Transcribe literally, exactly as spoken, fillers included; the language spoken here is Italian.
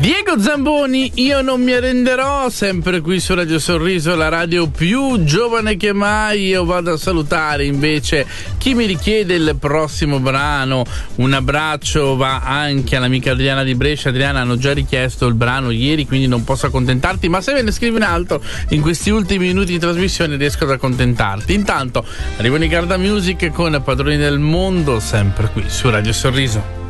Diego Zamboni, io non mi arrenderò, sempre qui su Radio Sorriso, la radio più giovane che mai. Io vado a salutare invece chi mi richiede il prossimo brano. Un abbraccio va anche all'amica Adriana di Brescia. Adriana, hanno già richiesto il brano ieri, quindi non posso accontentarti, ma se me ne scrivi un altro in questi ultimi minuti di trasmissione riesco ad accontentarti. Intanto arrivano i Garda Music con Padroni del Mondo, sempre qui su Radio Sorriso.